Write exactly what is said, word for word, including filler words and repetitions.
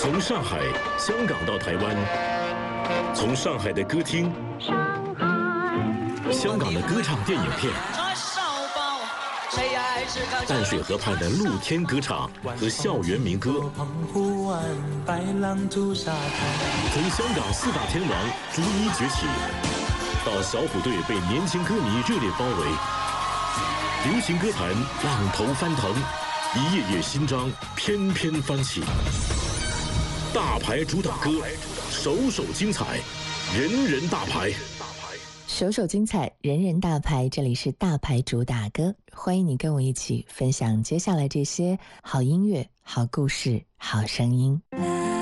从上海、香港到台湾，从上海的歌厅、香港的歌唱电影片，淡水河畔的露天歌场和校园民歌，从香港四大天王逐一崛起，到小虎队被年轻歌迷热烈包围，流行歌坛浪头翻腾，一页页新章翩翩翻起。大牌主打歌，首首精彩，人人大牌。 首首精彩，人人大牌，这里是大牌主打歌，欢迎你跟我一起分享接下来这些好音乐、好故事、好声音。